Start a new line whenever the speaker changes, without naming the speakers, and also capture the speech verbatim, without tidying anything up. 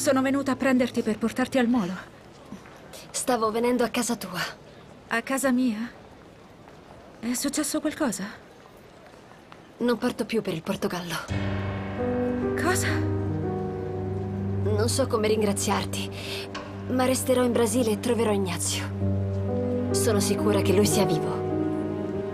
Sono venuta a prenderti per portarti al molo.
Stavo venendo a casa tua.
A casa mia? È successo qualcosa?
Non parto più per il Portogallo.
Cosa?
Non so come ringraziarti, ma resterò in Brasile e troverò Ignazio. Sono sicura che lui sia vivo.